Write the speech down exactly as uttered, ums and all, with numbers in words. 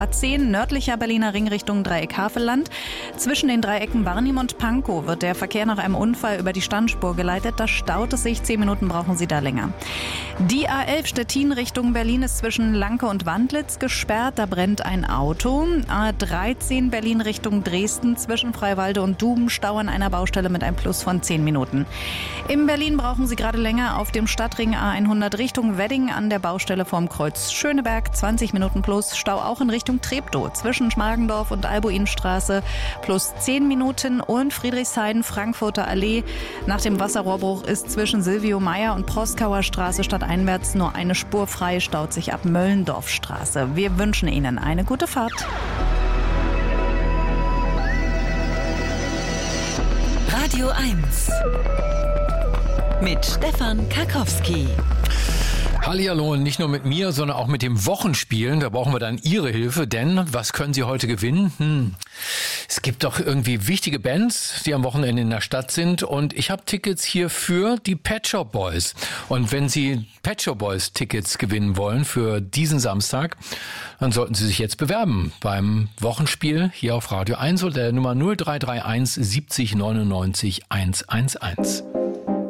A zehn nördlicher Berliner Ring Richtung Dreieck Havelland. Zwischen den Dreiecken Barnim und Pankow wird der Verkehr nach einem Unfall über die Standspur geleitet. Da staut es sich. Zehn Minuten brauchen Sie da länger. Die A elf Stettin Richtung Berlin ist zwischen Lanke und Wandlitz gesperrt. Da brennt ein Auto. A dreizehn Berlin Richtung Dresden zwischen Freiwalde und Duben Stau an einer Baustelle mit einem Plus von zehn Minuten. In Berlin brauchen Sie gerade länger auf dem Stadtring A hundert Richtung Wedding an der Baustelle vorm Kreuz Schöneberg. zwanzig Minuten plus. Stau auch in Richtung Treptow zwischen Schmargendorf und Albuinstraße plus zehn Minuten und Friedrichshain Frankfurter Allee. Nach dem Wasserrohrbruch ist zwischen Silvio Meyer und Proskauer Straße stadteinwärts nur eine Spur frei, staut sich ab Möllendorfstraße. Wir wünschen Ihnen eine gute Fahrt. Radio eins mit Stefan Karkowski. Hallihallo, nicht nur mit mir, sondern auch mit dem Wochenspielen. Da brauchen wir dann Ihre Hilfe, denn was können Sie heute gewinnen? Hm. Es gibt doch irgendwie wichtige Bands, die am Wochenende in der Stadt sind, und ich habe Tickets hier für die Pet Shop Boys. Und wenn Sie Pet Shop Boys Tickets gewinnen wollen für diesen Samstag, dann sollten Sie sich jetzt bewerben beim Wochenspiel hier auf Radio eins oder der Nummer null drei drei eins siebzig neunundneunzig hundertelf.